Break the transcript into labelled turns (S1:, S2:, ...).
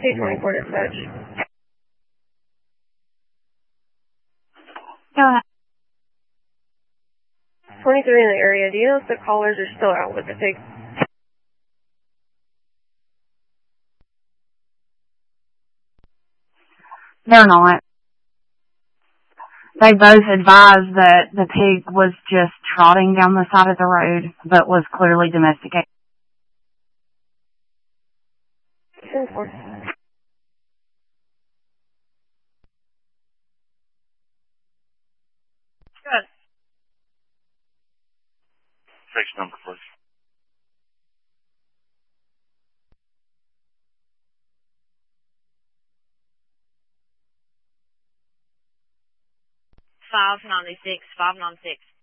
S1: P24 dispatch.
S2: Go ahead.
S1: 23 in the area. Do you know if the callers are still out with the pig?
S2: They're not. They both advised that the pig was just trotting down the side of the road, but was clearly domesticated.
S1: 10-4.
S3: Good.
S4: Section number, please.
S3: $596.